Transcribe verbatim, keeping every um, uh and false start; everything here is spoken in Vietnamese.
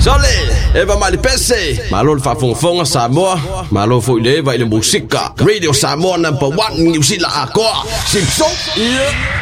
Jolly, Eva Malipese, Malo Fafonfonga Samoa, Malo Foile, vai le musica, Radio Samoa number one, New Zealand, Aqua, Simpson, yeah.